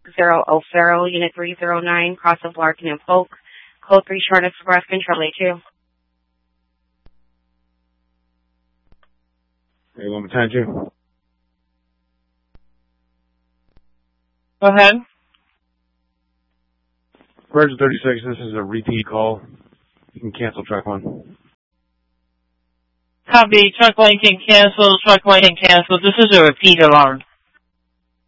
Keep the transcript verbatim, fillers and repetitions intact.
zero O'Farrell, Unit three zero nine, cross of Larkin and Polk. Code three Short Express, Control A two. Hey, one more time, Jim. Go ahead. Virgin thirty-six, this is a repeat call. You can cancel truck one. Copy. Truck one can cancel. Truck one can cancel. This is a repeat alarm.